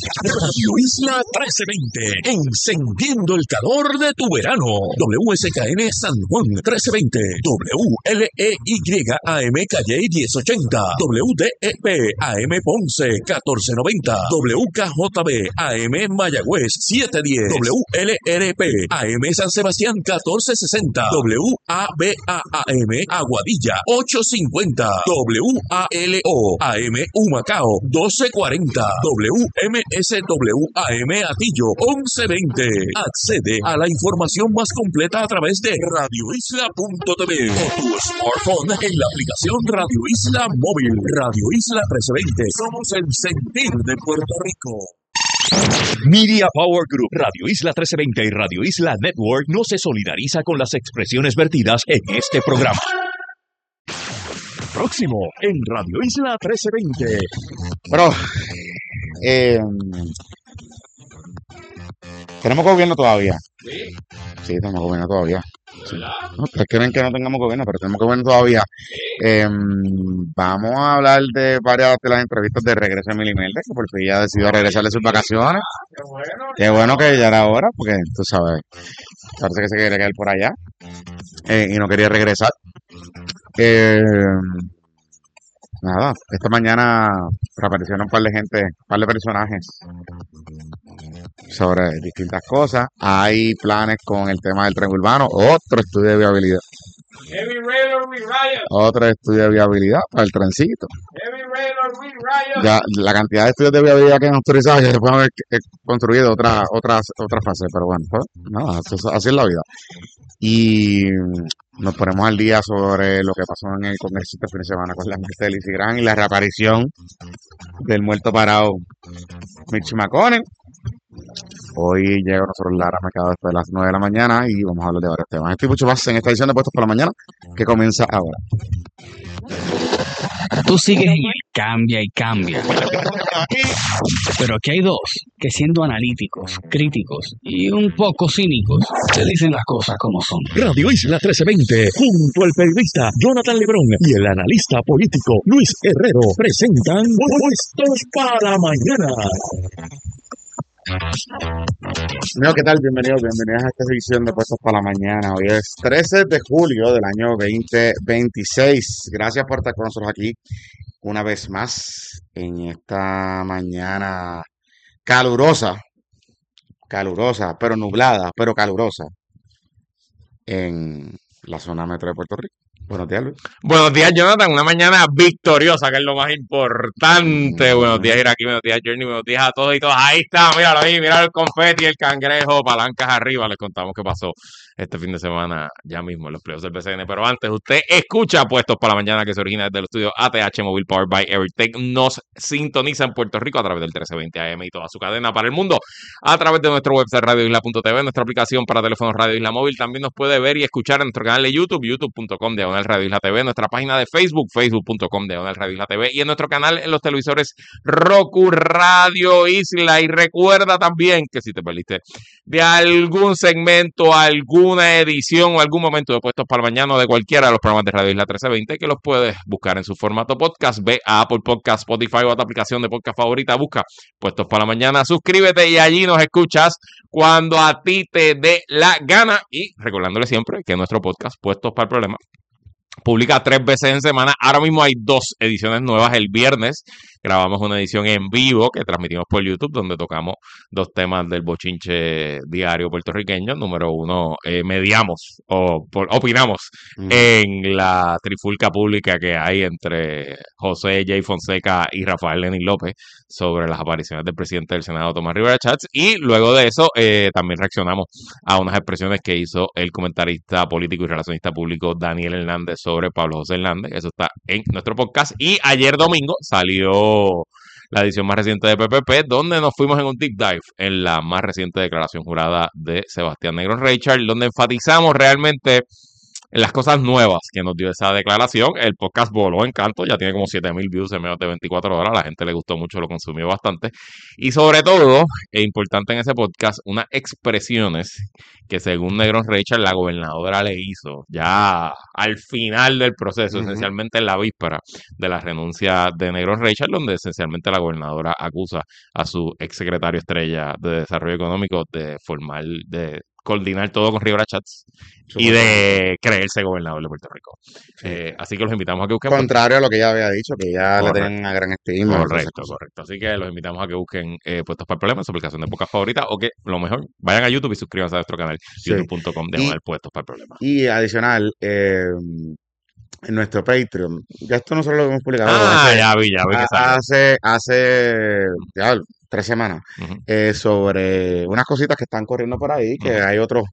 Radio Isla 1320, encendiendo el calor de tu verano. WSKN San Juan 1320, WLEY Calle 1080, WDEP AM Ponce 1490, WKJB AM Mayagüez 710, WLRP AM San Sebastián 1460, WABAM Aguadilla 850, WALO AM Humacao 1240, WMSWAM Atillo 1120. Accede a la información más completa a través de radioisla.tv o tu smartphone en la aplicación Radio Isla Móvil. Radio Isla 1320. Somos el sentir de Puerto Rico. Media Power Group, Radio Isla 1320 y Radio Isla Network no se solidariza con las expresiones vertidas en este programa. Próximo en Radio Isla 1320. Bro, tenemos gobierno todavía. Sí, tenemos gobierno todavía. Sí. No, ustedes creen que no tengamos gobierno, pero tenemos gobierno todavía. Vamos a hablar de varias de las entrevistas de regreso de Mili Melde, que por fin ya decidió regresar de sus vacaciones. Qué bueno que ya era hora, porque tú sabes, parece que se quería quedar por allá y no quería regresar. Nada, esta mañana reaparecieron un par de gente, un par de personajes sobre distintas cosas. Hay planes con el tema del tren urbano, otro estudio de viabilidad. Otro estudio de viabilidad para el trencito. Ya, la cantidad de estudios de viabilidad que han autorizado ya se pueden haber construido otra fase, pero bueno, pues, nada, así es la vida. Y nos ponemos al día sobre lo que pasó en el Congreso este fin de semana con la muerte de Lindsey Graham y la reaparición del muerto parado Mitch McConnell. Hoy llega nosotros Lara Mercado después de las 9 de la mañana y vamos a hablar de varios temas. Estoy mucho más en esta edición de Puestos por la Mañana que comienza ahora. Tú sigues en el cambia y cambia. Pero aquí hay dos que, siendo analíticos, críticos y un poco cínicos, te dicen las cosas como son. Radio Isla 1320, junto al periodista Jonathan Lebrón y el analista político Luis Herrero, presentan Puestos para Mañana. Amigos, ¿qué tal? Bienvenidos a esta edición de Puestos para la Mañana. Hoy es 13 de julio del año 2026. Gracias por estar con nosotros aquí una vez más en esta mañana calurosa, pero nublada, pero calurosa en la zona metro de Puerto Rico. Buenos días, Luis. Buenos días, Jonathan. Una mañana victoriosa, que es lo más importante. Buenos días, Iraquí. Buenos días, Journey. Buenos días a todos y todas. Ahí está, míralo ahí. Mira el confeti, el cangrejo, palancas arriba. Les contamos qué pasó este fin de semana ya mismo en los playoffs del BCN. Pero antes, usted escucha Puestos para la Mañana, que se origina desde el estudio ATH Mobile Powered by Evertech. Nos sintoniza en Puerto Rico a través del 1320 AM y toda su cadena para el mundo a través de nuestro website radioisla.tv, nuestra aplicación para teléfonos Radio Isla Móvil. También nos puede ver y escuchar en nuestro canal de YouTube, youtube.com/Radio Isla TV, nuestra página de Facebook, facebook.com/Radio Isla TV, y en nuestro canal en los televisores Roku Radio Isla. Y recuerda también que si te perdiste de algún segmento, alguna edición o algún momento de Puestos para Mañana o de cualquiera de los programas de Radio Isla 1320, que los puedes buscar en su formato podcast, ve a Apple Podcast, Spotify o a tu aplicación de podcast favorita, busca Puestos para Mañana, suscríbete y allí nos escuchas cuando a ti te dé la gana. Y recordándole siempre que nuestro podcast Puestos para el Problema publica 3 veces en semana. Ahora mismo hay 2 ediciones nuevas. El viernes grabamos una edición en vivo que transmitimos por YouTube, donde tocamos 2 temas del bochinche diario puertorriqueño. Número 1, mediamos o opinamos en la trifulca pública que hay entre José J. Fonseca y Rafael Lenín López sobre las apariciones del presidente del Senado, Tomás Rivera Chats. Y luego de eso también reaccionamos a unas expresiones que hizo el comentarista político y relacionista público Daniel Hernández sobre Pablo José Hernández. Eso está en nuestro podcast. Y ayer domingo salió la edición más reciente de PPP, donde nos fuimos en un deep dive en la más reciente declaración jurada de Sebastián Negro Reichard, donde enfatizamos realmente en las cosas nuevas que nos dio esa declaración. El podcast voló en canto, ya tiene como 7,000 views en menos de 24 horas. La gente le gustó mucho, lo consumió bastante. Y sobre todo, es importante en ese podcast, unas expresiones que según Negron Rachel, la gobernadora le hizo ya al final del proceso, esencialmente en la víspera de la renuncia de Negron Rachel, donde esencialmente la gobernadora acusa a su exsecretario estrella de Desarrollo Económico de coordinar todo con Rivera Chats y de creerse gobernador de Puerto Rico. Sí. Así que los invitamos a que busquen. Contrario a lo que ella había dicho, que ya le Correcto. tenían una gran estima. Correcto. Así que los invitamos a que busquen Puestos para el Problema, su aplicación de podcast favorita, o que lo mejor, vayan a YouTube y suscríbanse a nuestro canal, Sí. youtube.com/Puestos para el Problema. Y adicional, en nuestro Patreon, ya esto nosotros lo hemos publicado Ya vi que salió. hace ya, 3 semanas, Ujú, sobre unas cositas que están corriendo por ahí, que Ujú. hay otros,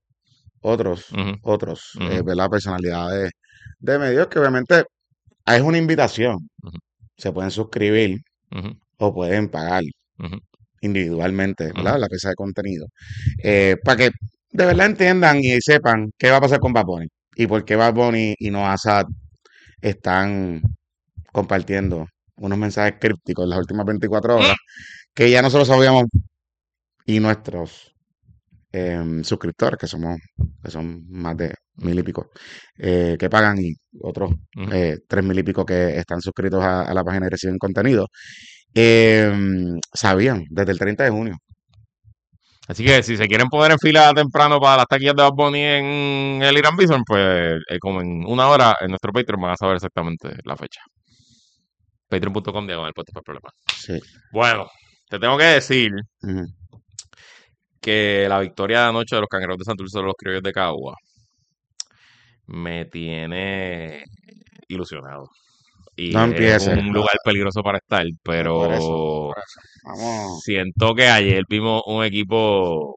Ujú. ¿verdad? Personalidades de medios que obviamente es una invitación. Ujú. Se pueden suscribir ujú, o pueden pagar ujú, individualmente, ¿verdad? ujú. La pieza de contenido. Para que de verdad entiendan y sepan qué va a pasar con Bad Bunny y por qué Bad Bunny y Noah Sad están compartiendo unos mensajes crípticos en las últimas 24 horas que ya nosotros sabíamos y nuestros suscriptores, que son más de 1,000 y pico, que pagan y otros Ujú. 3,000 y pico que están suscritos a la página y reciben contenido, sabían desde el 30 de junio. Así que si se quieren poner en fila temprano para las taquillas de Bad Bunny en el Irán Bison, pues como en 1 hora en nuestro Patreon van a saber exactamente la fecha. Patreon.com/Puestos para el Problema. Sí. Bueno, te tengo que decir Ujú. que la victoria de anoche de los Cangrejeros de Santurce sobre los Criollos de Cagua me tiene ilusionado. Y No es empieces. un lugar peligroso para estar, Por pero eso. Vamos. siento que ayer vimos un equipo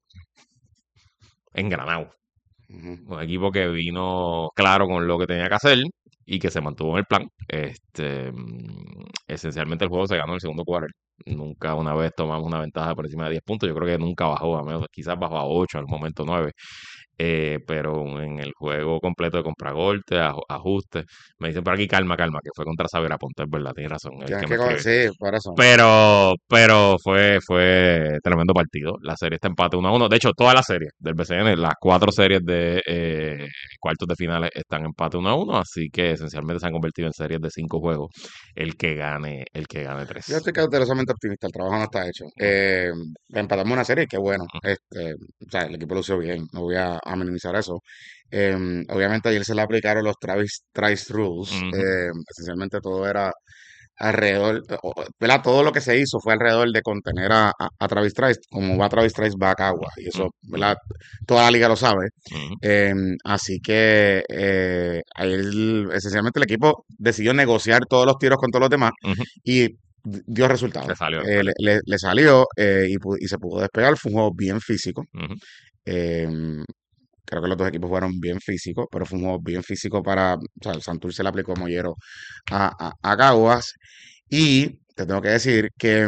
engranado. Ujú. Un equipo que vino claro con lo que tenía que hacer y que se mantuvo en el plan. Esencialmente el juego se ganó en el segundo quarter. Nunca una vez tomamos una ventaja por encima de 10 puntos. Yo creo que nunca bajó, a menos, quizás bajó a 8, al momento 9. Pero en el juego completo de contragolpe, ajustes, me dicen por aquí calma, que fue contra Xavier Aponte, es verdad, tienes razón, el Tienes que me que escribe. sí, por eso. Pero fue tremendo partido. La serie está empate 1-1. De hecho, todas las series del BCN, las 4 series de cuartos de finales están empate 1-1. Así que esencialmente se han convertido en series de 5 juegos. El que gane 3. Yo estoy cautelosamente optimista, el trabajo no está hecho. Empatamos una serie, qué bueno. O sea, el equipo lo hizo bien, no voy a minimizar eso. Obviamente ayer se le aplicaron los Travis Trice Rules. Esencialmente todo era alrededor, ¿verdad? Todo lo que se hizo fue alrededor de contener a Travis Trice. Como va Travis Trice, va a Cagua. Y eso, ¿verdad? Toda la liga lo sabe. Así que ayer esencialmente el equipo decidió negociar todos los tiros con todos los demás y dio resultados. Le salió. Le salió y se pudo despegar. Fue un juego bien físico. Creo que los dos equipos fueron bien físicos, pero fue un juego bien físico para. O sea, el Santurce le aplicó mollero a Caguas. Y te tengo que decir que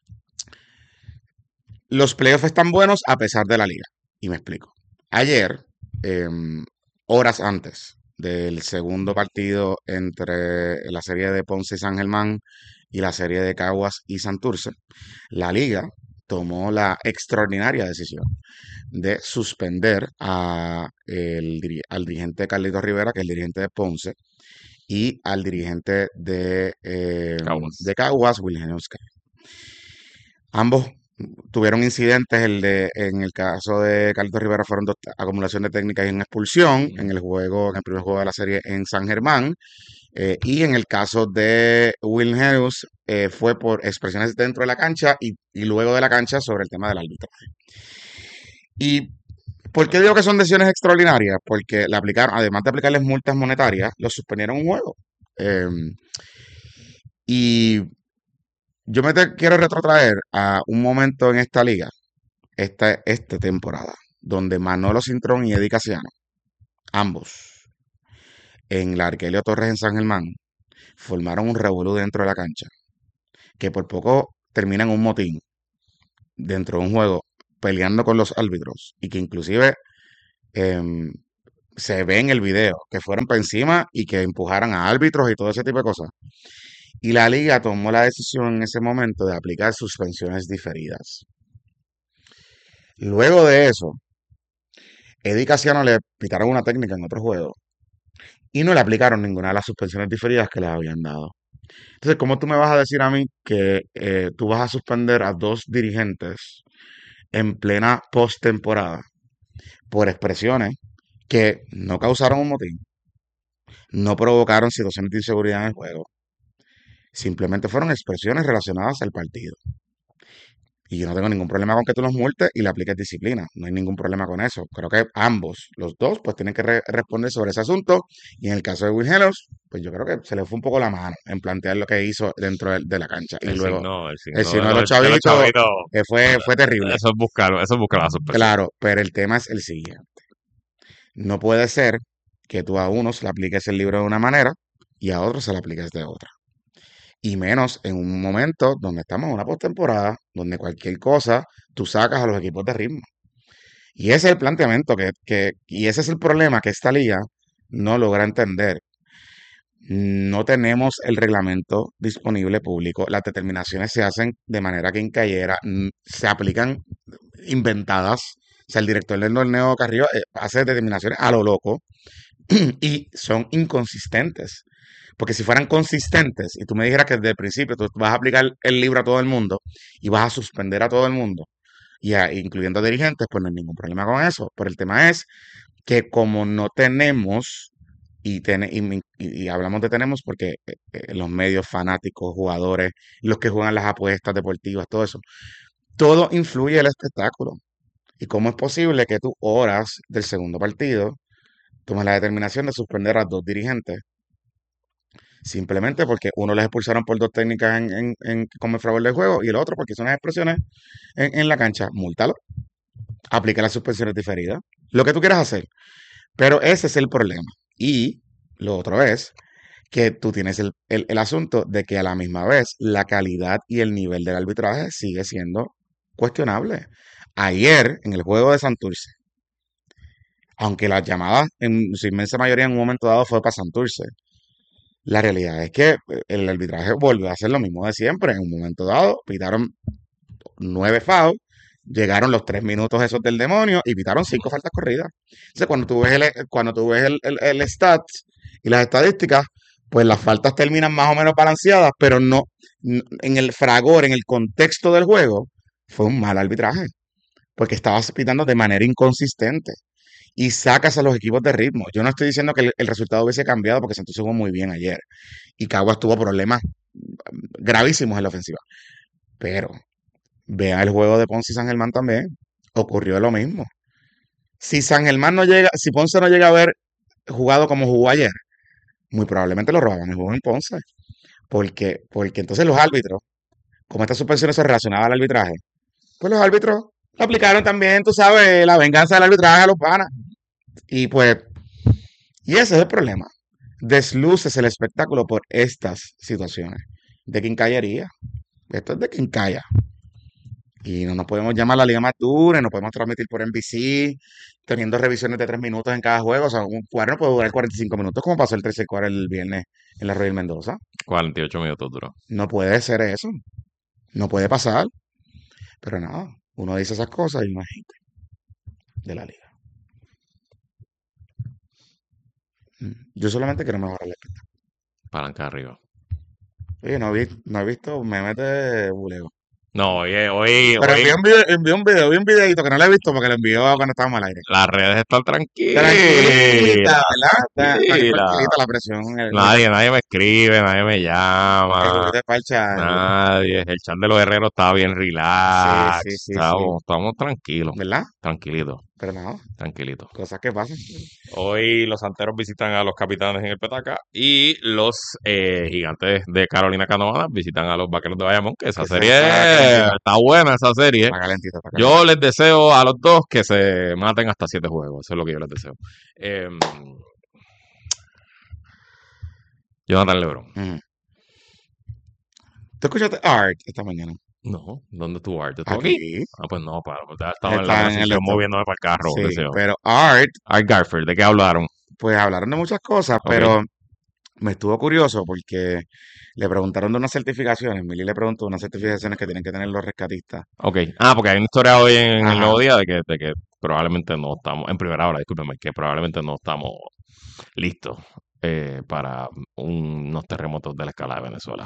los playoffs están buenos a pesar de la liga. Y me explico. Ayer, horas antes del segundo partido entre la serie de Ponce y San Germán y la serie de Caguas y Santurce, la liga tomó la extraordinaria decisión de suspender al dirigente Carlito Rivera, que es el dirigente de Ponce, y al dirigente de Caguas, Wilhelm Oscar. Ambos tuvieron incidentes. En el caso de Carlito Rivera fueron 2 acumulación de técnicas y una expulsión en el primer juego de la serie en San Germán. Y en el caso de Wilhelm fue por expresiones dentro de la cancha y luego de la cancha sobre el tema del arbitraje. ¿Y por qué digo que son decisiones extraordinarias? Porque le aplicaron, además de aplicarles multas monetarias, los suspendieron un juego. Y yo quiero retrotraer a un momento en esta liga, esta temporada, donde Manolo Cintrón y Eddie Casiano, ambos, en la Arquelio Torres en San Germán, formaron un revolú dentro de la cancha, que por poco termina en un motín dentro de un juego, peleando con los árbitros, y que inclusive se ve en el video, que fueron para encima y que empujaran a árbitros y todo ese tipo de cosas. Y la liga tomó la decisión en ese momento de aplicar suspensiones diferidas. Luego de eso, Eddie Casiano le pitaron una técnica en otro juego y no le aplicaron ninguna de las suspensiones diferidas que les habían dado. Entonces, ¿cómo tú me vas a decir a mí que tú vas a suspender a dos dirigentes en plena postemporada por expresiones que no causaron un motín, no provocaron situaciones de inseguridad en el juego, simplemente fueron expresiones relacionadas al partido? Y yo no tengo ningún problema con que tú los multes y le apliques disciplina. No hay ningún problema con eso. Creo que ambos, los dos, pues tienen que responder sobre ese asunto. Y en el caso de Will Hellos, pues yo creo que se le fue un poco la mano en plantear lo que hizo dentro de la cancha. Y luego, el signo de los chavitos fue terrible. Eso es buscar la sorpresa. Claro, pero el tema es el siguiente. No puede ser que tú a unos le apliques el libro de una manera y a otros se le apliques de otra. Y menos en un momento donde estamos en una postemporada, donde cualquier cosa tú sacas a los equipos de ritmo. Y ese es el planteamiento y ese es el problema que esta liga no logra entender. No tenemos el reglamento disponible público. Las determinaciones se hacen de manera quincallera, se aplican inventadas. O sea, el director del torneo Carrillo hace determinaciones a lo loco y son inconsistentes. Porque si fueran consistentes y tú me dijeras que desde el principio tú vas a aplicar el libro a todo el mundo y vas a suspender a todo el mundo, incluyendo a dirigentes, pues no hay ningún problema con eso. Pero el tema es que como no tenemos, y hablamos de tenemos porque los medios fanáticos, jugadores, los que juegan las apuestas deportivas, todo eso, todo influye en el espectáculo. ¿Y cómo es posible que tú, horas del segundo partido, tomes la determinación de suspender a dos dirigentes? Simplemente porque uno les expulsaron por dos técnicas como el favor del juego y el otro porque hizo unas expresiones en la cancha. Múltalo. Aplica las suspensiones diferidas. Lo que tú quieras hacer. Pero ese es el problema. Y lo otro es que tú tienes el asunto de que a la misma vez la calidad y el nivel del arbitraje sigue siendo cuestionable. Ayer, en el juego de Santurce, aunque las llamadas en su inmensa mayoría en un momento dado fue para Santurce, la realidad es que el arbitraje volvió a hacer lo mismo de siempre. En un momento dado, pitaron 9 fouls, llegaron los 3 minutos esos del demonio y pitaron 5 faltas corridas. Entonces, cuando tú ves el stats y las estadísticas, pues las faltas terminan más o menos balanceadas, pero no en el fragor, en el contexto del juego, fue un mal arbitraje, porque estabas pitando de manera inconsistente y sacas a los equipos de ritmo. Yo no estoy diciendo que el resultado hubiese cambiado porque Santos jugó muy bien ayer y Caguas tuvo problemas gravísimos en la ofensiva. Pero vea el juego de Ponce y San Germán también. Ocurrió lo mismo. Si San Germán no llega, si Ponce no llega a haber jugado como jugó ayer, muy probablemente lo robaban el juego en Ponce. Porque entonces los árbitros, como estas suspensiones son relacionadas al arbitraje, pues los árbitros aplicaron también, tú sabes, la venganza del arbitraje a los panas. Y pues, y ese es el problema. Desluces el espectáculo por estas situaciones de quincallería. Esto es de quincalla. Y no nos podemos llamar la liga más dura, no podemos transmitir por NBC, teniendo revisiones de 3 minutos en cada juego. O sea, un cuadro no puede durar 45 minutos, como pasó el tercer cuadro el viernes en la Royal Mendoza. 48 minutos duró. No puede ser eso. No puede pasar. Pero nada, uno dice esas cosas y no hay gente de la liga. Yo solamente quiero mejorar el espectáculo. Palanca arriba. Oye, no he visto memes de buleo. No, Pero envió un videito que no lo he visto porque lo envió cuando estábamos al aire. Las redes están tranquilas. Tranquilita, ¿verdad? Tranquila. Tranquilita la presión. Nadie me escribe, nadie me llama. Nadie. El chat de los herreros estaba bien relax. Sí. Estamos tranquilos. ¿Verdad? Tranquilitos. Pero no. Tranquilitos. Cosas que pasan. Hoy los Santeros visitan a los Capitanes en el Petaca y los Gigantes de Carolina Canóvanas visitan a los Vaqueros de Bayamón, que esa serie está buena, esa serie. Está calentita. Yo les deseo a los dos que se maten hasta 7 juegos, eso es lo que yo les deseo. Jonathan LeBron. ¿Tú escuchaste Art esta mañana? No, ¿dónde estuvo Art? ¿Estuvo aquí? Aquí. Ah, pues no, estaba en la Está en el transición esto. moviéndome para el carro, Sí, deseo. pero Art, Art Garfield, ¿de qué hablaron? pues hablaron de muchas cosas, Ok, pero me estuvo curioso porque le preguntaron de unas certificaciones. Milly le preguntó unas certificaciones que tienen que tener los rescatistas. ok. Ah, porque hay una historia hoy en el Ajá. Nuevo Día de que probablemente no estamos, en primera hora, discúlpeme, que probablemente no estamos listos para unos terremotos de la escala de Venezuela.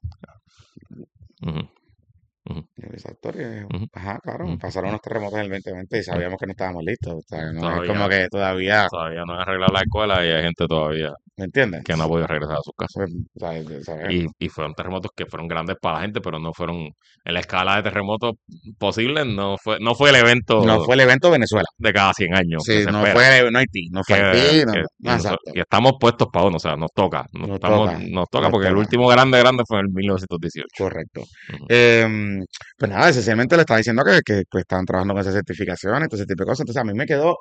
Ujú, ujú, Exacto. ujú, Ajá, claro. ujú, Pasaron unos terremotos en el 2020 y sabíamos que no estábamos listos. O sea, no es Todavía, como que todavía, todavía no han arreglado la escuela y hay gente todavía ¿me entiendes? que no ha podido regresar a sus casas. Pues, sabemos. Y fueron terremotos que fueron grandes para la gente, pero no fueron en la escala de terremotos posibles, no fue el No evento fue el evento Venezuela. de cada 100 años que Sí, se no espera. fue, no Haití, no fue Haití, no, no, exacto. Y estamos puestos para uno, o sea, Nos toca, nos toca nos porque el toca. último grande fue en el 1918. Correcto. Ujú. Pues nada, esencialmente le estaba diciendo que pues, estaban trabajando con esas certificaciones, todo ese tipo de cosas. Entonces a mí me quedó,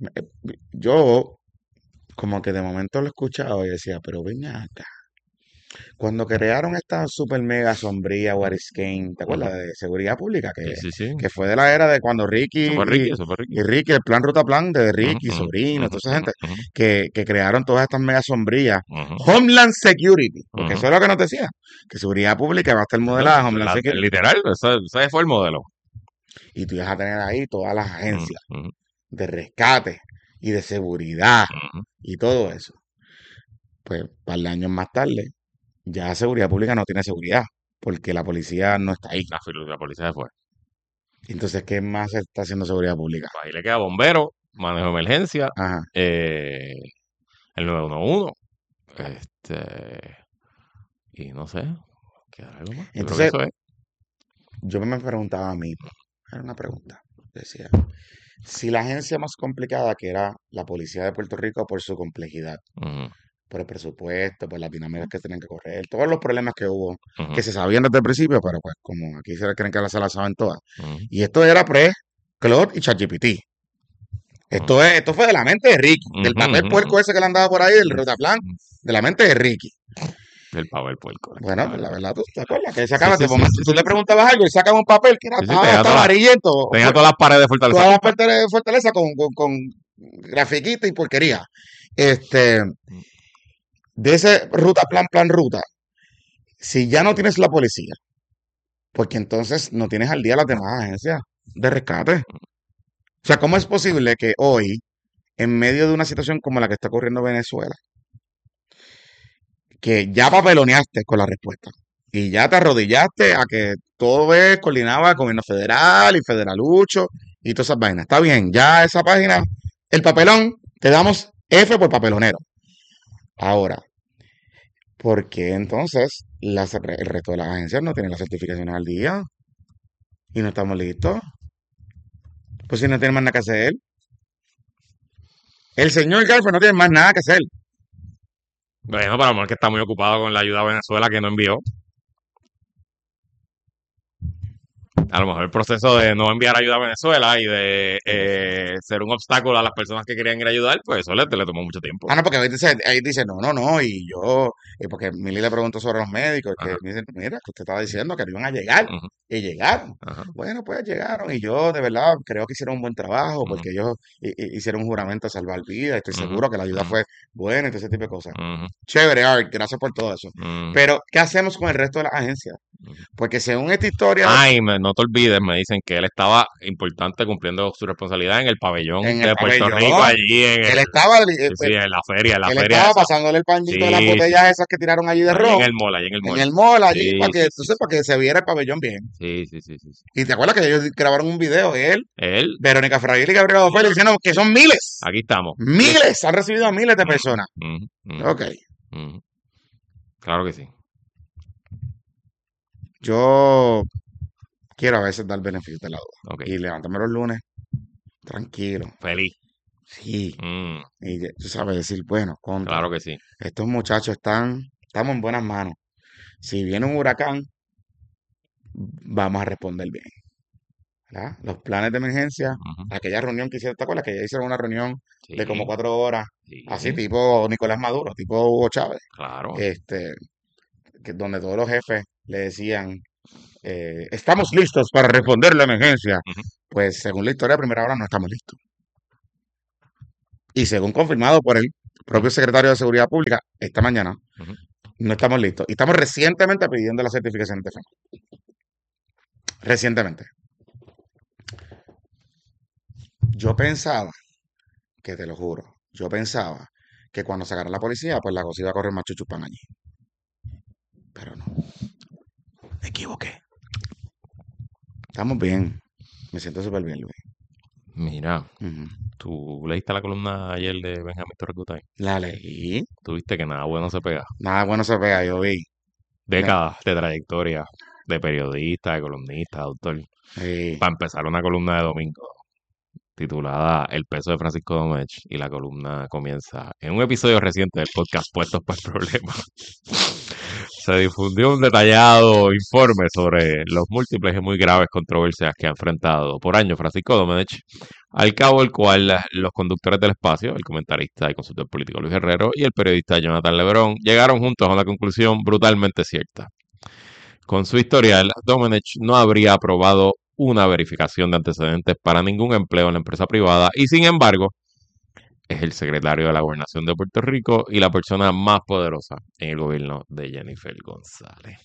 yo como que de momento lo escuchaba y decía, pero ven acá. Cuando crearon esta super mega sombría Wariscain, ¿te Ujú. acuerdas de seguridad pública? Sí, sí, sí. Que fue de la era de cuando Ricky Eso fue Ricky. y Ricky, el plan Ruta Plan de Ujú, Ricky, ujú, sobrino, ujú, toda esa ujú, gente ujú, que crearon todas estas mega sombrías. ujú, Homeland Security, porque ujú. eso es lo que nos decía, que seguridad pública va a estar modelada a Homeland Security. Literal, ese fue el modelo. Y tú vas a tener ahí todas las Ujú, agencias ujú, de rescate y de seguridad ujú. y todo eso. Pues, un par de años más tarde, ya seguridad pública no tiene seguridad, porque la policía no está ahí. La policía se fue. Entonces, ¿qué más está haciendo seguridad pública? Pues ahí le queda bombero, manejo de emergencia, Ajá. eh, el 911, este, y no sé, ¿queda algo más? Yo creo que Entonces, eso es. yo me preguntaba a mí, era una pregunta, decía, si la agencia más complicada, que era la policía de Puerto Rico por su complejidad, Ujú, por el presupuesto, por las dinámicas que tenían que correr, todos los problemas que hubo, ujú, que se sabían desde el principio, pero pues como aquí se creen que se las saben todas. ujú, Y esto era pre-Claude y ChatGPT. ujú, Esto fue de la mente de Ricky, del ujú, papel ujú, puerco ese que le andaba por ahí, del ujú. Rotaplan, de la mente de Ricky. El pavo, el puerco, Bueno, la pues la verdad. verdad, ¿tú te acuerdas? Que él Sí, sacaba, sí, de sí, momento, sí, tú sí, le sí. preguntabas algo y sacaba un papel que Sí, sí, tenía estaba amarillento, todas las paredes de Fortaleza toda la pintadas. parte de Fortaleza con grafiquita y porquería. Este, de ese plan ruta, si ya no tienes la policía, porque entonces no tienes al día las demás agencias de rescate. O sea, ¿cómo es posible que hoy, en medio de una situación como la que está ocurriendo en Venezuela, que ya papeloneaste con la respuesta y ya te arrodillaste a que todo es coordinado al gobierno federal y federalucho y todas esas vainas? Está bien, ya esa página, el papelón, te damos F por papelonero. Ahora, ¿por qué entonces el resto de las agencias no tienen las certificaciones al día y no estamos listos? Pues si no tienen más nada que hacer. El señor Garfield no tiene más nada que hacer. Bueno, para lo mejor que está muy ocupado con la ayuda a Venezuela que no envió. A lo mejor el proceso de no enviar ayuda a Venezuela y de ser un obstáculo a las personas que querían ir a ayudar, pues eso le tomó mucho tiempo. Ah, no, porque ahí dice, no, y yo, porque Milly le preguntó sobre los médicos, que Ajá, me dicen, mira, que usted estaba diciendo que no iban a llegar, ujú, y llegaron. ajá, Bueno, pues llegaron, y yo de verdad creo que hicieron un buen trabajo, ujú, porque ellos hicieron un juramento a salvar vidas, estoy ujú, seguro que la ayuda ujú, fue buena y todo ese tipo de cosas. ujú, Chévere, Art, gracias por todo eso. ujú, Pero, ¿qué hacemos con el resto de las agencias? ujú. Porque según esta historia, Ay, no te olvides, me dicen que él estaba importante cumpliendo su responsabilidad en el pabellón en el de Puerto Rico, pabellón, allí en él el, estaba, sí, sí, en la él feria estaba esa. pasándole el pañito de las Sí, sí, botellas esas que tiraron allí de allí en ron el mall, allí en el en mall. el mall allí Sí, sí, sí, sí. para que se viera el pabellón bien. Sí, sí, sí, sí, sí. Y te acuerdas que ellos grabaron un video, él, Él, Verónica Fraile y Gabriela Ofelia diciendo que son miles, aquí estamos. miles, han recibido a miles de Ujú, personas. ujú, ujú, Ok, ujú. Claro que sí. yo quiero a veces dar beneficio de la duda Ok. y levantarme los lunes tranquilo, Feliz. sí, Mm, y tú sabes decir, bueno, contra, claro que sí. estos muchachos estamos en buenas manos. Si viene un huracán, vamos a responder bien. ¿Verdad? Los planes de emergencia, Ujú. aquella reunión que hicieron, ¿te acuerdas? Que ya hicieron una reunión de como Sí, 4 horas, así sí, tipo Nicolás Maduro, tipo Hugo Chávez, claro. este, donde todos los jefes le decían, estamos listos para responder la emergencia. Ujú. Pues según la historia de primera hora no estamos listos. Y según confirmado por el propio secretario de Seguridad Pública esta mañana, Ujú. no estamos listos. Y estamos recientemente pidiendo la certificación de FEMA. Recientemente. Yo pensaba, que te lo juro, yo pensaba que cuando sacaran la policía, pues la cosa iba a correr más chuchupán allí. Pero no. Me equivoqué. Estamos bien. Me siento súper bien, Luis. Mira, Ujú. tú leíste la columna ayer de Benjamín Torrecutay. La leí. Tuviste que nada bueno se pega. Nada bueno se pega, yo vi. Décadas de trayectoria de periodista, de columnista, de autor. Sí. Para empezar una columna de domingo titulada El peso de Francisco Domech, y la columna comienza en un episodio reciente del podcast Puestos por Problemas. Se difundió un detallado informe sobre los múltiples y muy graves controversias que ha enfrentado por años Francisco Domech, al cabo del cual los conductores del espacio, el comentarista y consultor político Luis Herrero y el periodista Jonathan Lebrón, llegaron juntos a una conclusión brutalmente cierta. Con su historial, Domenech no habría aprobado una verificación de antecedentes para ningún empleo en la empresa privada y, sin embargo, es el secretario de la Gobernación de Puerto Rico y la persona más poderosa en el gobierno de Jennifer González.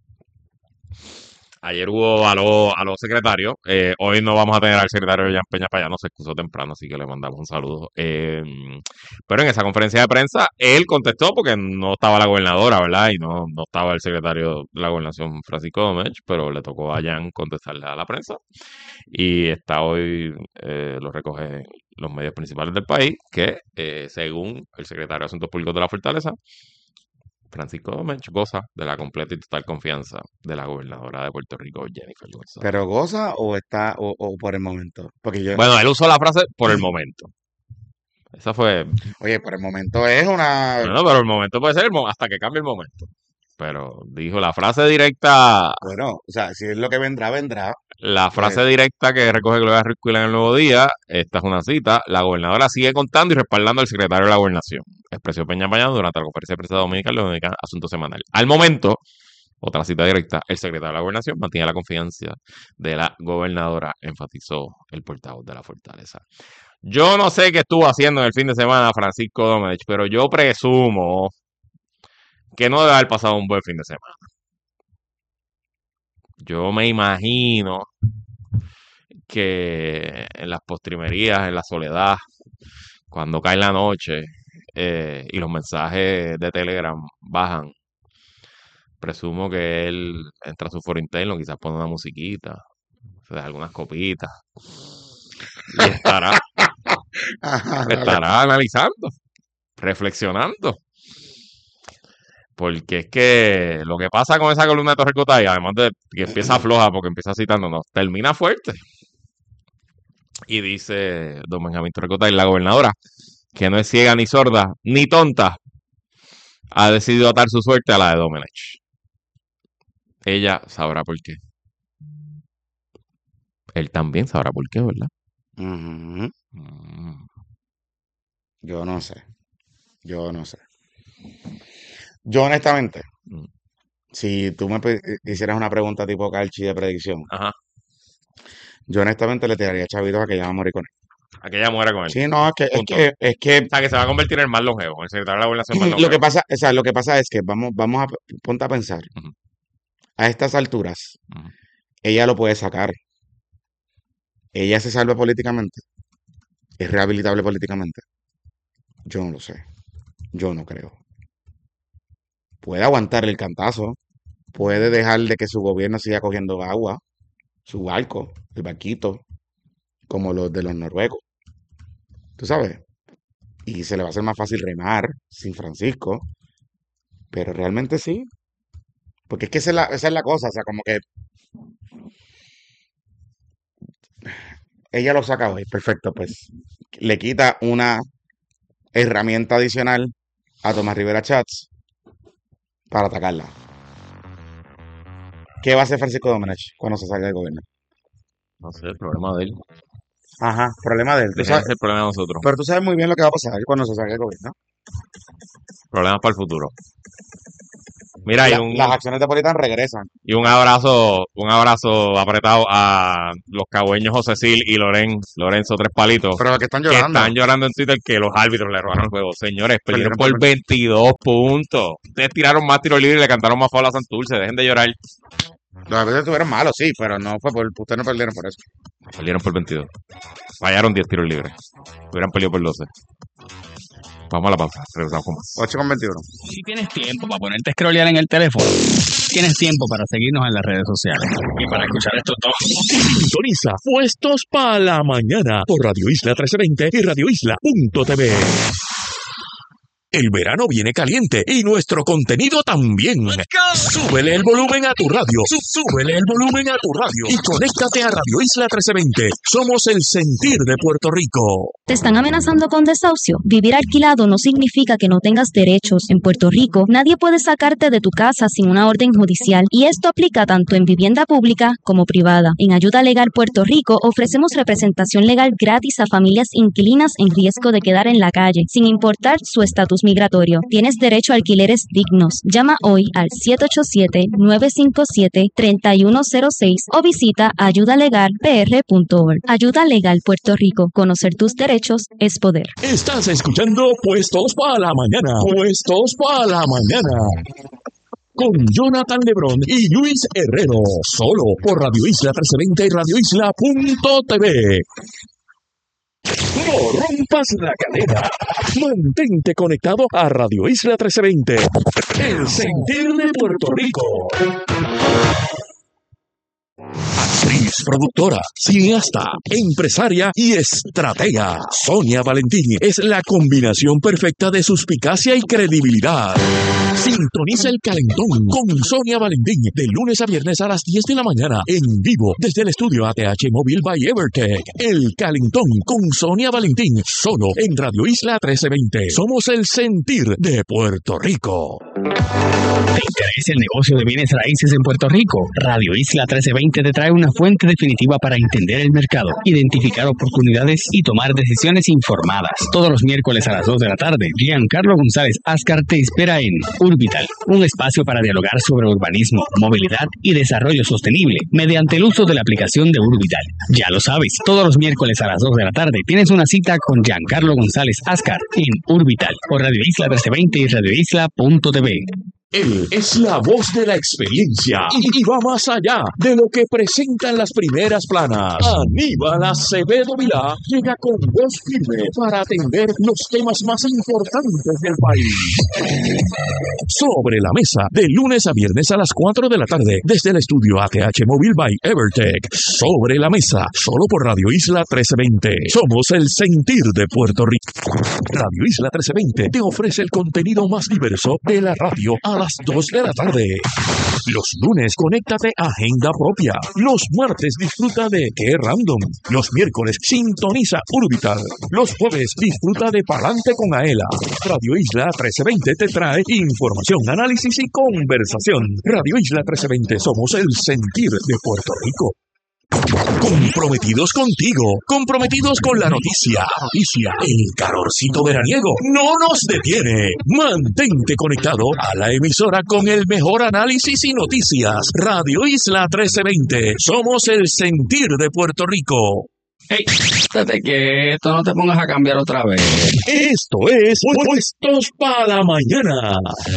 Ayer hubo a los secretarios. Hoy no vamos a tener al secretario Jan Peña Payano, se excusó temprano, así que le mandamos un saludo. Pero en esa conferencia de prensa, él contestó porque no estaba la gobernadora, ¿verdad? Y no estaba el secretario de la gobernación, Francisco Domech, pero le tocó a Jan contestarle a la prensa. Y está hoy, lo recogen los medios principales del país, que según el secretario de Asuntos Públicos de la Fortaleza, Francisco Domech goza de la completa y total confianza de la gobernadora de Puerto Rico, Jennifer González. ¿Pero goza o está o por el momento? Porque yo, Bueno, él usó la frase por el momento. Esa fue. oye, por el momento es una. Bueno, pero el momento puede ser hasta que cambie el momento. Pero dijo la frase directa. Bueno, o sea, si es lo que vendrá, vendrá. La frase directa que recoge Gloria Ruiz en el Nuevo Día, esta es una cita: la gobernadora sigue contando y respaldando al secretario de la gobernación, expresó Peña Payano durante la conferencia de prensa dominical de Dominicana Asunto Semanal. Al momento, otra cita directa, el secretario de la gobernación mantiene la confianza de la gobernadora, enfatizó el portavoz de la Fortaleza. Yo no sé qué estuvo haciendo en el fin de semana Francisco Domech, pero yo presumo que no debe haber pasado un buen fin de semana. Yo me imagino que en las postrimerías, en la soledad, cuando cae la noche y los mensajes de Telegram bajan, presumo que él entra a su foro interno, quizás pone una musiquita, se da algunas copitas y estará analizando, reflexionando. Porque es que lo que pasa con esa columna de Torrecutay, además de que empieza floja porque empieza citándonos, termina fuerte. Y dice don Benjamín Torrecutay, la gobernadora, que no es ciega ni sorda ni tonta, ha decidido atar su suerte a la de Domenech. Ella sabrá por qué. Él también sabrá por qué, ¿verdad? Ujú. Yo no sé. Yo honestamente, si tú me hicieras una pregunta tipo Calchi de predicción, Ajá. yo honestamente le tiraría chavitos a que ella va a morir con él. A que ella muera con él. Sí, no, es Punto. que O sea, que se va a convertir en el más longevo, en el secretario de la gobernación más longevo. lo que pasa es que vamos a ponte a pensar. Ujú. A estas alturas, Ujú. ella lo puede sacar. Ella se salva políticamente. Es rehabilitable políticamente. Yo no lo sé. Yo no creo. Puede aguantar el cantazo. Puede dejar de que su gobierno siga cogiendo agua. Su barco, el barquito, como los de los noruegos. ¿Tú sabes? Y se le va a hacer más fácil remar sin Francisco. Pero realmente sí. Porque es que esa es la cosa. O sea, como que ella lo saca hoy. Perfecto, pues. Le quita una herramienta adicional a Tomás Rivera Chats para atacarla. ¿Qué va a hacer Francisco Domenech cuando se salga del gobierno? No sé, el problema de él. Ajá, problema de él. Ese es el problema de nosotros. Pero tú sabes muy bien lo que va a pasar cuando se salga del gobierno. Problemas para el futuro. Mira, las acciones de Politan regresan. Y un abrazo apretado a los cagüeños José y Lorenzo Tres Palitos. Pero que están Que llorando. están llorando en Twitter que los árbitros le robaron el juego. Señores, perdieron por 22 puntos. Ustedes tiraron más tiros libres y le cantaron más foul a Santurce. Dejen de llorar. Los árbitros estuvieron malos, sí, pero no fue por... Ustedes no perdieron por eso. Perdieron por 22. Fallaron 10 tiros libres. Hubieran perdido por 12. Vamos a la pausa. Regresamos con más. 8:21. Si tienes tiempo para ponerte a scrollear en el teléfono, tienes tiempo para seguirnos en las redes sociales y para escuchar estos dos. Sintoniza Puestos para la Mañana por Radio Isla 1320 y radioisla.tv. El verano viene caliente y nuestro contenido también. Súbele el volumen a tu radio. Súbele el volumen a tu radio. Y conéctate a Radio Isla 1320. Somos el sentir de Puerto Rico. ¿Te están amenazando con desahucio? Vivir alquilado no significa que no tengas derechos. En Puerto Rico, nadie puede sacarte de tu casa sin una orden judicial. Y esto aplica tanto en vivienda pública como privada. En Ayuda Legal Puerto Rico ofrecemos representación legal gratis a familias inquilinas en riesgo de quedar en la calle, sin importar su estatus migratorio. Tienes derecho a alquileres dignos. Llama hoy al 787-957-3106 o visita ayudalegalpr.org. Ayuda Legal Puerto Rico. Conocer tus derechos es poder. Estás escuchando Puestos para la Mañana. Puestos para la Mañana. Con Jonathan Lebrón y Luis Herrero. Solo por Radio Isla 1320 y radioisla.tv. No rompas la cadena. Mantente conectado a Radio Isla 1320. El sentir de Puerto Rico. Actriz, productora, cineasta, empresaria y estratega. Sonia Valentín es la combinación perfecta de suspicacia y credibilidad. Sintoniza El Calentón con Sonia Valentín de lunes a viernes a las 10 de la mañana en vivo desde el estudio ATH Móvil by Evertech. El Calentón con Sonia Valentín solo en Radio Isla 1320. Somos el sentir de Puerto Rico. ¿Te interesa el negocio de bienes raíces en Puerto Rico? Radio Isla 1320 te trae una fuente definitiva para entender el mercado, identificar oportunidades y tomar decisiones informadas. Todos los miércoles a las 2 de la tarde, Giancarlo González Ascar te espera en Urbital, un espacio para dialogar sobre urbanismo, movilidad y desarrollo sostenible mediante el uso de la aplicación de Urbital. Ya lo sabes, todos los miércoles a las 2 de la tarde tienes una cita con Giancarlo González Ascar en Urbital por Radio Isla 1320 y radioisla.tv. Él es la voz de la experiencia y va más allá de lo que presentan las primeras planas. Aníbal Acevedo Vilá llega con voz firme para atender los temas más importantes del país. Sobre la mesa, de lunes a viernes a las 4 de la tarde, desde el estudio ATH Móvil by Evertech. Sobre la mesa, solo por Radio Isla 1320. Somos el sentir de Puerto Rico. Radio Isla 1320 te ofrece el contenido más diverso de la radio a las 2 de la tarde. Los lunes, conéctate a Agenda Propia. Los martes, disfruta de Qué Random. Los miércoles, sintoniza Urbital. Los jueves, disfruta de Palante con Aela. Radio Isla 1320 te trae información, análisis y conversación. Radio Isla 1320, somos el sentir de Puerto Rico. Comprometidos contigo, comprometidos con la noticia. El calorcito veraniego no nos detiene. Mantente conectado a la emisora con el mejor análisis y noticias. Radio Isla 1320. Somos el sentir de Puerto Rico. Hey, estate quieto, no te pongas a cambiar otra vez. Esto es Puestos para la Mañana.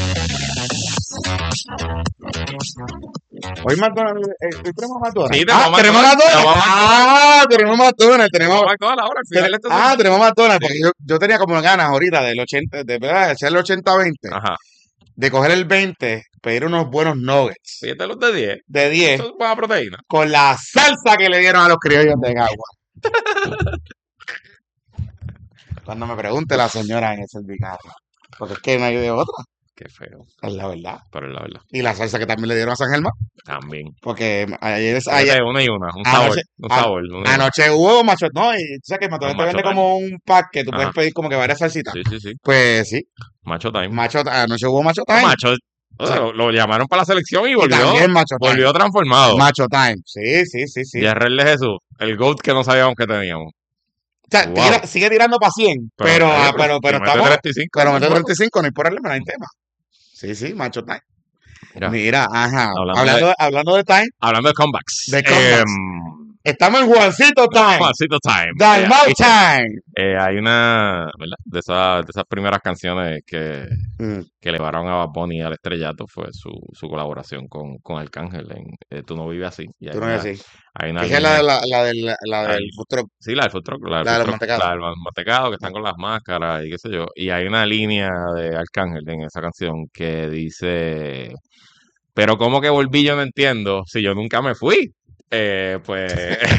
Hoy McDonald's, tenemos McDonald's. Sí, tenemos McDonald's. Tenemos McDonald's. Tenemos McDonald's, porque yo tenía como ganas ahorita del 80, de verdad, hacer el 80-20, Ajá. de coger el 20, pedir unos buenos nuggets Fíjate los de 10. de 10 Eso es buena proteína. con la salsa que le dieron a los criollos de Cagua. Cuando me pregunte la señora en el servicarro, porque es que no hay de otra, Qué feo, es la verdad. pero es la verdad. Y la salsa que también le dieron a San Germán, También. porque ayer Una y una. Un Anoche- sabor. Una y una. anoche hubo macho, no, y tú sabes que McDonald's te Macho vende Time. como un pack que tú puedes Ajá. pedir como que varias salsitas. Sí. Pues sí, Macho time. anoche hubo Macho Time. Macho. Lo llamaron para la selección y Y volvió. también Macho Time. Volvió transformado. Macho Time. Sí. Y a de Jesús, el GOAT que no sabíamos que teníamos. O sea, Wow. sigue tirando para 100, pero mete estamos... 35. Pero mete 35, no hay problema, no hay tema. Sí, Macho Time. Mira, ajá. Hablando Hablando de time, hablando de comebacks. de comebacks. Estamos en Juancito Time. Juancito Time. Dalmau Time. Hay una, ¿verdad? De esas primeras canciones que elevaron a Bad Bunny al estrellato fue su colaboración con Arcángel en Tú no vives así. Y Tú no ves así. hay una ¿Qué es la del food truck? Sí, la del food truck, La de los mantecados. la del mantecado, que están con las máscaras y qué sé yo. Y hay una línea de Arcángel en esa canción que dice, pero ¿cómo que volví? Yo no entiendo, si yo nunca me fui. Pues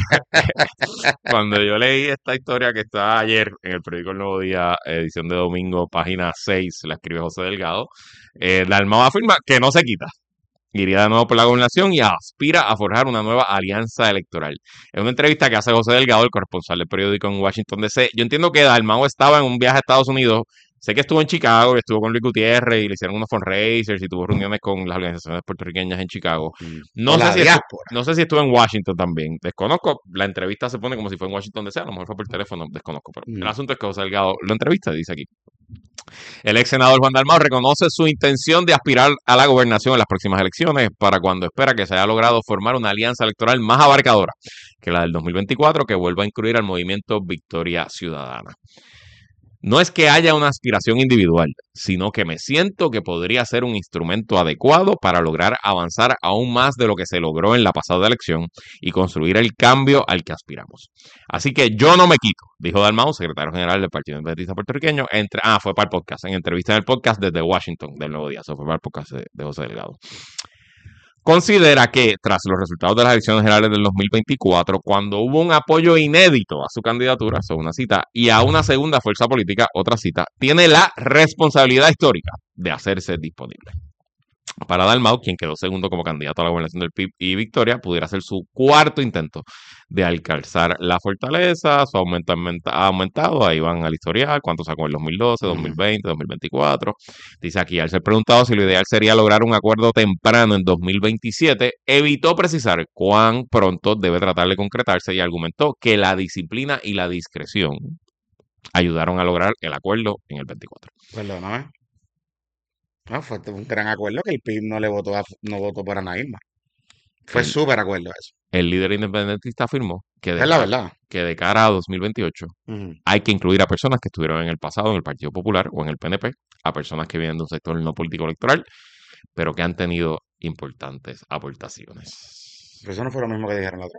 cuando yo leí esta historia que está ayer en el periódico El Nuevo Día, edición de domingo, página 6, la escribe José Delgado, Dalmau afirma que no se quita. Iría de nuevo por la gobernación y aspira a forjar una nueva alianza electoral. En una entrevista que hace José Delgado, el corresponsal del periódico en Washington, D.C., yo entiendo que Dalmau estaba en un viaje a Estados Unidos. Sé que estuvo en Chicago y estuvo con Luis Gutiérrez y le hicieron unos fundraisers y tuvo reuniones con las organizaciones puertorriqueñas en Chicago. No sé si estuvo en Washington también. Desconozco. La entrevista se pone como si fue en Washington DC. A lo mejor fue por teléfono. Desconozco. Pero el asunto es que José Delgado lo entrevista, dice aquí. El ex senador Juan Dalmau reconoce su intención de aspirar a la gobernación en las próximas elecciones para cuando espera que se haya logrado formar una alianza electoral más abarcadora que la del 2024 que vuelva a incluir al movimiento Victoria Ciudadana. No es que haya una aspiración individual, sino que me siento que podría ser un instrumento adecuado para lograr avanzar aún más de lo que se logró en la pasada elección y construir el cambio al que aspiramos. Así que yo no me quito, dijo Dalmau, secretario general del Partido Independentista Puertorriqueño, fue para el podcast, en entrevista en el podcast desde Washington del Nuevo Día, eso fue para el podcast de José Delgado. Considera que, tras los resultados de las elecciones generales del 2024, cuando hubo un apoyo inédito a su candidatura, eso es una cita, y a una segunda fuerza política, otra cita, tiene la responsabilidad histórica de hacerse disponible. Para Dalmau, quien quedó segundo como candidato a la gobernación del PIB y Victoria, pudiera ser su cuarto intento de alcanzar la fortaleza. Su aumento ha aumentado, ahí van al historial, cuánto sacó en 2012, 2020, 2024. Dice aquí, al ser preguntado si lo ideal sería lograr un acuerdo temprano en 2027, evitó precisar cuán pronto debe tratar de concretarse y argumentó que la disciplina y la discreción ayudaron a lograr el acuerdo en el 24. Perdóname. No, fue un gran acuerdo que el PIB no votó por Ana Irma. Fue súper acuerdo eso. El líder independentista afirmó que de cara a 2028 hay que incluir a personas que estuvieron en el pasado en el Partido Popular o en el PNP, a personas que vienen de un sector no político electoral, pero que han tenido importantes aportaciones. Pero eso no fue lo mismo que dijeron la otra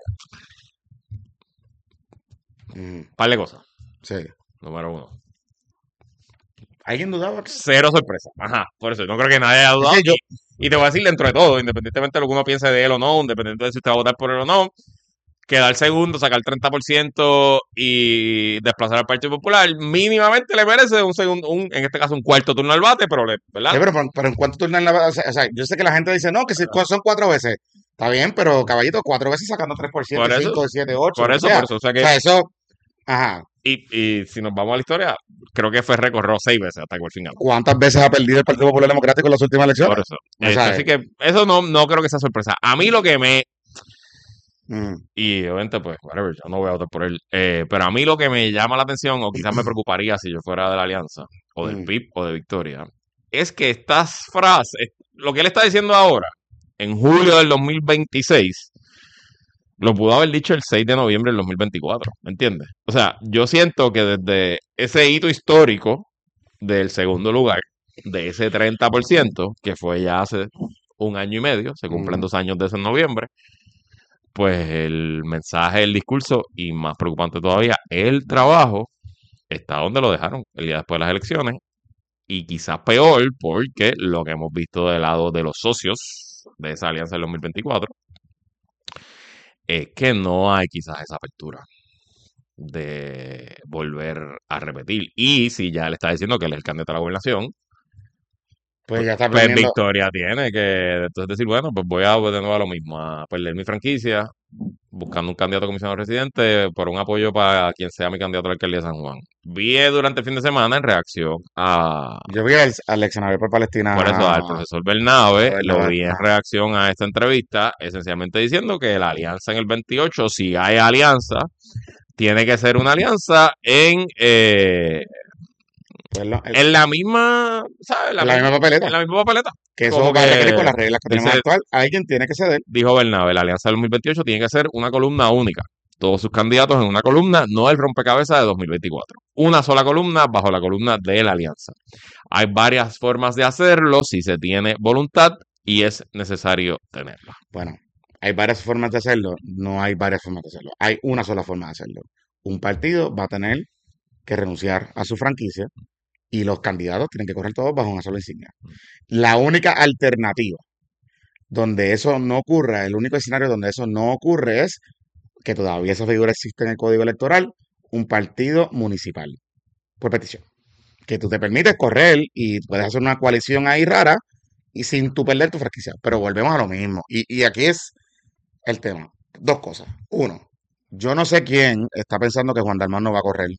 vez. Par de cosas. Sí. Número 1. ¿Alguien dudaba? Cero sorpresa. Ajá, por eso no creo que nadie haya dudado. Sí, y te voy a decir dentro de todo, independientemente de lo que uno piense de él o no, independientemente de si usted va a votar por él o no, quedar segundo, sacar el 30% y desplazar al Partido Popular, mínimamente le merece en este caso un cuarto turno al bate, pero ¿verdad? Sí, pero en cuánto turno al bate, o sea, yo sé que la gente dice, no, que son 4 veces. Está bien, pero caballito, 4 veces sacando 3%, 5, 7, 8. Por eso. O sea que... eso, ajá. Y si nos vamos a la historia, creo que fue recorrió 6 veces hasta que por final. ¿Cuántas veces ha perdido el Partido Popular Democrático en las últimas elecciones? Por eso. Así que eso no creo que sea sorpresa. A mí lo que me... Y obviamente, pues, whatever, yo no voy a votar por él. Pero a mí lo que me llama la atención, o quizás me preocuparía si yo fuera de la Alianza, o del PIB, o de Victoria, es que estas frases, lo que él está diciendo ahora, en julio del 2026... lo pudo haber dicho el 6 de noviembre del 2024, ¿me entiendes? O sea, yo siento que desde ese hito histórico del segundo lugar, de ese 30%, que fue ya hace 1 año y medio, se cumplen 2 años desde noviembre, pues el mensaje, el discurso, y más preocupante todavía, el trabajo, está donde lo dejaron el día después de las elecciones, y quizás peor, porque lo que hemos visto del lado de los socios de esa alianza del 2024, es que no hay quizás esa apertura de volver a repetir. Y si ya le está diciendo que él es el candidato a la gobernación, pues ya está pues Victoria tiene que entonces decir, bueno, pues voy a de nuevo a lo mismo, a perder mi franquicia, buscando un candidato a comisionado residente por un apoyo para quien sea mi candidato a la alcaldía de San Juan. Vi durante el fin de semana en reacción a... Yo vi al ex senador por Palestina. Por eso, al profesor Bernabe, lo vi en reacción a esta entrevista, esencialmente diciendo que la alianza en el 28, si hay alianza, tiene que ser una alianza Pues En la misma, ¿sabes? la misma papeleta. En la misma papeleta. Que eso Como va a que requerir con las reglas que tenemos dice- actual. Alguien tiene que ceder. Dijo Bernabe, la Alianza del 2028 tiene que ser una columna única. Todos sus candidatos en una columna, no el rompecabezas de 2024. Una sola columna bajo la columna de la Alianza. Hay varias formas de hacerlo si se tiene voluntad y es necesario tenerla. Bueno, hay varias formas de hacerlo. No hay varias formas de hacerlo. Hay una sola forma de hacerlo. Un partido va a tener que renunciar a su franquicia y los candidatos tienen que correr todos bajo una sola insignia. La única alternativa donde eso no ocurra, el único escenario donde eso no ocurre es que todavía esa figura existe en el Código Electoral, un partido municipal por petición. Que tú te permites correr y puedes hacer una coalición ahí rara y sin tú perder tu franquicia. Pero volvemos a lo mismo. Y aquí es el tema. Dos cosas. Uno, yo no sé quién está pensando que Juan Dalmau no va a correr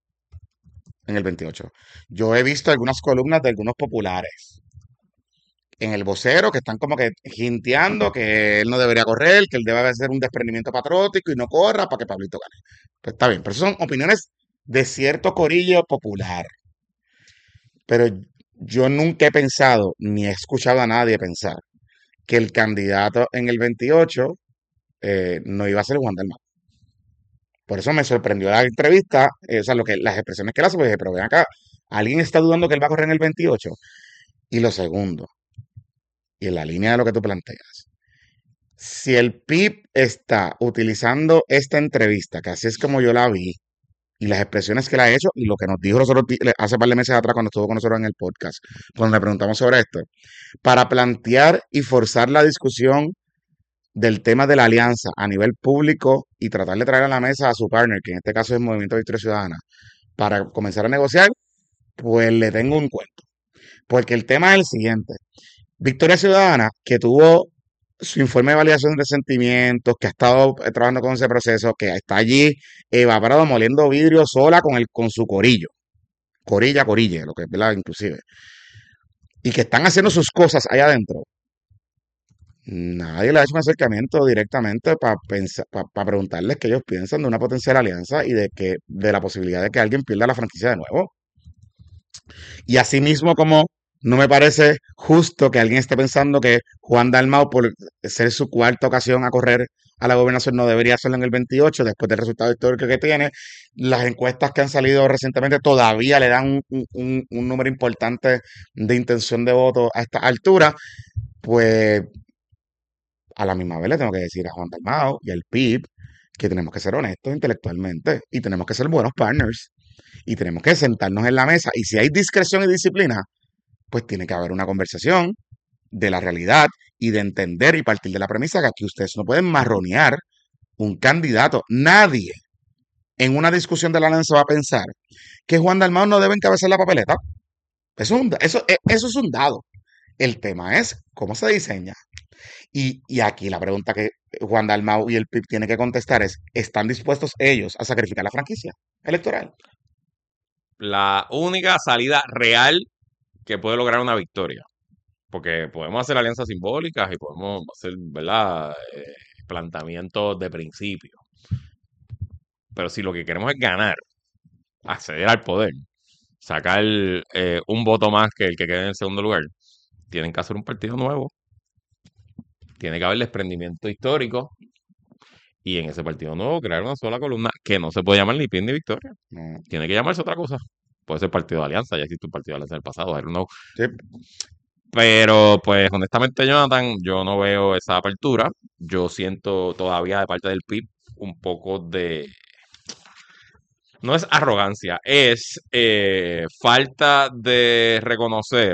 en el 28. Yo he visto algunas columnas de algunos populares en el vocero que están como que jinteando que él no debería correr, que él debe hacer un desprendimiento patriótico y no corra para que Pablito gane. Pues está bien, pero esas son opiniones de cierto corillo popular. Pero yo nunca he pensado, ni he escuchado a nadie pensar, que el candidato en el 28 no iba a ser Juan Dalmau. Por eso me sorprendió la entrevista, o sea, las expresiones que él hace, pues dije, pero ven acá, ¿alguien está dudando que él va a correr en el 28? Y lo segundo, y en la línea de lo que tú planteas, si el PIB está utilizando esta entrevista, que así es como yo la vi, y las expresiones que él ha hecho, y lo que nos dijo nosotros hace un par de meses atrás cuando estuvo con nosotros en el podcast, cuando le preguntamos sobre esto, para plantear y forzar la discusión del tema de la alianza a nivel público y tratar de traer a la mesa a su partner, que en este caso es Movimiento Victoria Ciudadana, para comenzar a negociar, pues le tengo un cuento. Porque el tema es el siguiente. Victoria Ciudadana, que tuvo su informe de validación de sentimientos, que ha estado trabajando con ese proceso, que está allí evaporado, moliendo vidrio sola con su corillo. Corille, lo que es, ¿verdad? Inclusive. Y que están haciendo sus cosas allá adentro. Nadie le ha hecho un acercamiento directamente para preguntarles qué ellos piensan de una potencial alianza y de la posibilidad de que alguien pierda la franquicia de nuevo. Y asimismo, como no me parece justo que alguien esté pensando que Juan Dalmau, por ser su cuarta ocasión a correr a la gobernación, no debería hacerlo en el 28, después del resultado histórico que tiene. Las encuestas que han salido recientemente todavía le dan un número importante de intención de voto a esta altura. Pues a la misma vez le tengo que decir a Juan Dalmau y al PIB que tenemos que ser honestos intelectualmente y tenemos que ser buenos partners y tenemos que sentarnos en la mesa. Y si hay discreción y disciplina, pues tiene que haber una conversación de la realidad y de entender y partir de la premisa que aquí ustedes no pueden marronear un candidato. Nadie en una discusión de la alianza va a pensar que Juan Dalmau no debe encabezar la papeleta. Eso es un dado. El tema es cómo se diseña. Y aquí la pregunta que Juan Dalmau y el PIB tienen que contestar es, ¿están dispuestos ellos a sacrificar la franquicia electoral? La única salida real que puede lograr una victoria. Porque podemos hacer alianzas simbólicas y podemos hacer, ¿verdad? Planteamientos de principio. Pero si lo que queremos es ganar, acceder al poder, sacar un voto más que el que quede en el segundo lugar, tienen que hacer un partido nuevo. Tiene que haber desprendimiento histórico y en ese partido nuevo crear una sola columna que no se puede llamar ni PIB ni Victoria. No. Tiene que llamarse otra cosa. Puede ser partido de alianza, ya existe un partido de alianza en el pasado, I don't know. Sí. Pero, pues, honestamente, Jonathan, yo no veo esa apertura. Yo siento todavía de parte del PIB un poco de... No es arrogancia, es falta de reconocer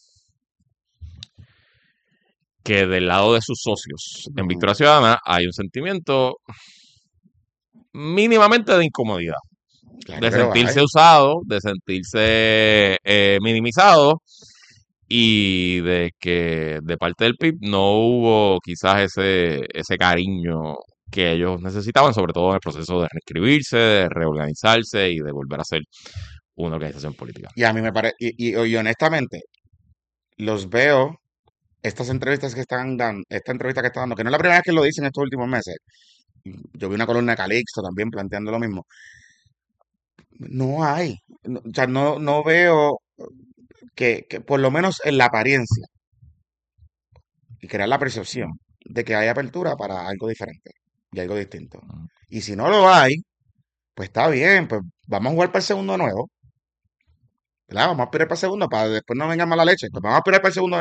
que del lado de sus socios en Victoria Ciudadana hay un sentimiento mínimamente de incomodidad. Claro De que lo sentirse hay. usado, de sentirse minimizado y de que de parte del PIB no hubo quizás ese cariño que ellos necesitaban, sobre todo en el proceso de reescribirse, de reorganizarse y de volver a ser una organización política. Y a mí me parece, y honestamente, los veo, estas entrevistas que están dando, esta entrevista que están dando, que no es la primera vez que lo dicen estos últimos meses. Yo vi una columna de Calixto también planteando lo mismo. No hay. O sea, no veo que por lo menos en la apariencia y crear la percepción de que hay apertura para algo diferente y algo distinto. Y si no lo hay, pues está bien, pues vamos a jugar para el segundo nuevo. ¿Verdad? Vamos a esperar para el segundo para después no venga mala leche. Pues vamos a esperar para el segundo